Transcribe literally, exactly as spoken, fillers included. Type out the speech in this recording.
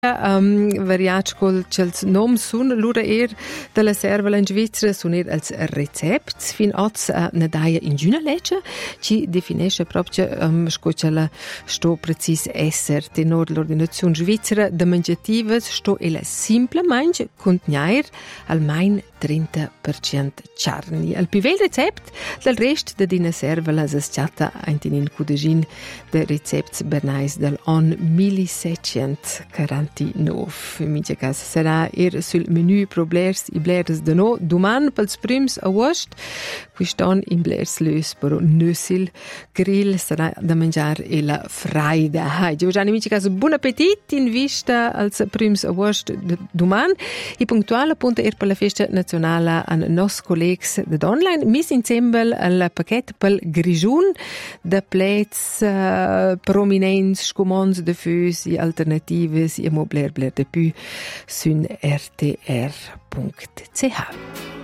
Um, variats col ch'els noms sun l'ura er de la serva in Svizzera sun er als recepts fin oz uh, ne daia in giuna legge ci definisce proprio um, scocciala sto precis esser tenor l'ordinazione svizzera de mangiatives sto ela simplemente contnair almain trenta per cento charni. Al più vel recept del rest de dina servala s'eschatta in cudegin de recepts bernais del on millesettcentoquarantanove. In mince cas sarà er sul menu pro blers i blers de no duman pels prims agost quiston in blers lös però nösil grill sarà da mangiar e la fraida. Hai, Giovanni, in mince cas buon appetit in vista als prims agost de duman i punctual appunto er per la festa nazionale an nos collegs de online mis insembel al paquet pel grigiun de plets uh, prominents scumons de fös i alternatives i mobler bler de pu sun r t r punct c h.